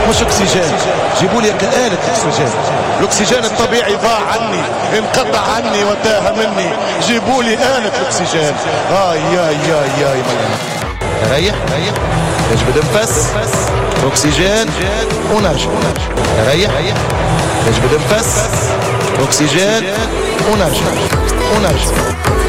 مش اكسجين، جيبوا لي آلة اكسجين. الاكسجين الطبيعي ضاع عني، انقطع عني وتاه مني، جيبوا لي آلة اكسجين. يا ريح يجبد نفس اكسجين ونرجع. ريح يجبد نفس اكسجين ونرجع.